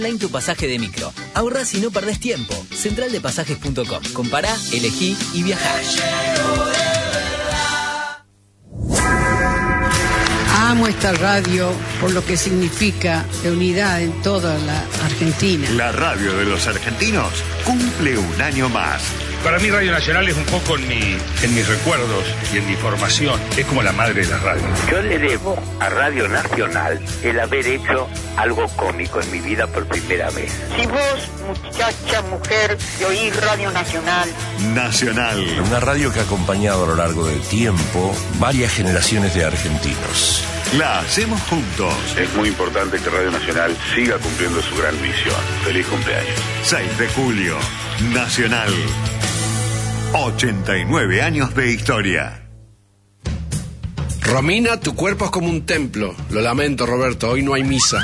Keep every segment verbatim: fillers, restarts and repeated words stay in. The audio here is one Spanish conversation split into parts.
Online tu pasaje de micro. Ahorrás y no perdés tiempo. central de pasajes punto com. Compará, elegí y viajá. Amo esta radio por lo que significa de unidad en toda la Argentina. La radio de los argentinos cumple un año más. Para mí Radio Nacional es un poco en, mi, en mis recuerdos y en mi formación. Es como la madre de la radio. Yo le debo a Radio Nacional el haber hecho algo cómico en mi vida por primera vez. Si vos, muchacha, mujer, que oís Radio Nacional. Nacional. Una radio que ha acompañado a lo largo del tiempo varias generaciones de argentinos. La hacemos juntos. Es muy importante que Radio Nacional siga cumpliendo su gran misión. Feliz cumpleaños. seis de julio. Nacional. ochenta y nueve años de historia. Romina, tu cuerpo es como un templo. Lo lamento, Roberto, hoy no hay misa.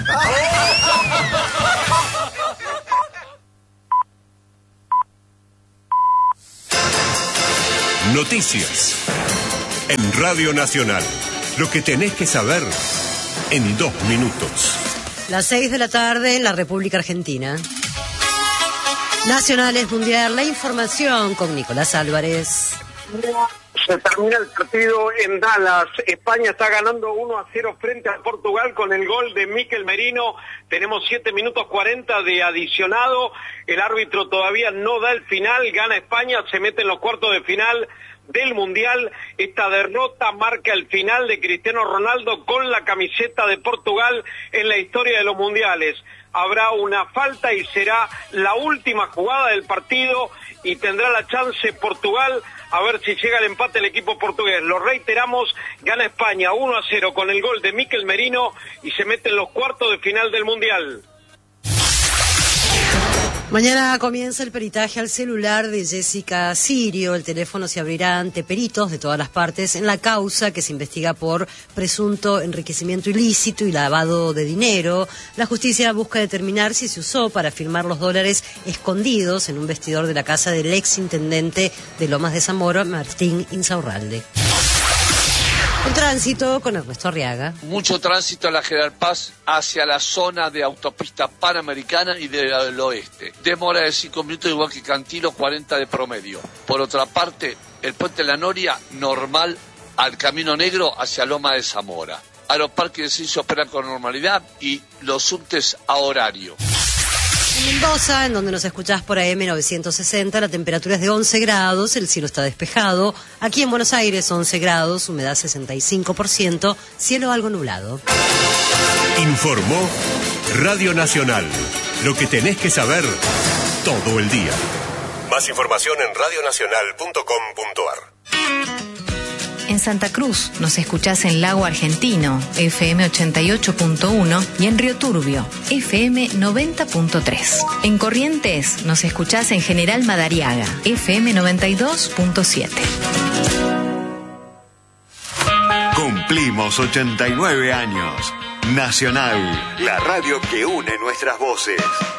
Noticias en Radio Nacional. Lo que tenés que saber en dos minutos. Las seis de la tarde en la República Argentina. Nacionales Mundial, la información con Nicolás Álvarez. Se termina el partido en Dallas. España está ganando uno a cero frente a Portugal con el gol de Mikel Merino. Tenemos siete minutos cuarenta de adicionado. El árbitro todavía no da el final. Gana España, se mete en los cuartos de final del Mundial. Esta derrota marca el final de Cristiano Ronaldo con la camiseta de Portugal en la historia de los Mundiales. Habrá una falta y será la última jugada del partido y tendrá la chance Portugal a ver si llega el empate el equipo portugués. Lo reiteramos, gana España uno a cero con el gol de Mikel Merino y se mete en los cuartos de final del Mundial. Mañana comienza el peritaje al celular de Jessica Sirio. El teléfono se abrirá ante peritos de todas las partes en la causa que se investiga por presunto enriquecimiento ilícito y lavado de dinero. La justicia busca determinar si se usó para firmar los dólares escondidos en un vestidor de la casa del ex intendente de Lomas de Zamora, Martín Insaurralde. El tránsito con Ernesto Arriaga. Mucho tránsito en la General Paz hacia la zona de autopista panamericana y del oeste. Demora de cinco minutos igual que Cantilo, cuarenta de promedio. Por otra parte, el puente de la Noria normal al Camino Negro hacia Loma de Zamora. Aeroparque de Ciencia opera con normalidad y los subtes a horario. En Mendoza, en donde nos escuchás por A M novecientos sesenta, la temperatura es de once grados, el cielo está despejado. Aquí en Buenos Aires, once grados, humedad sesenta y cinco por ciento, cielo algo nublado. Informó Radio Nacional. Lo que tenés que saber todo el día. Más información en radio nacional punto com punto a r. En Santa Cruz nos escuchás en Lago Argentino, F M ochenta y ocho punto uno, y en Río Turbio, F M noventa punto tres. En Corrientes nos escuchás en General Madariaga, F M noventa y dos punto siete. Cumplimos ochenta y nueve años. Nacional, la radio que une nuestras voces.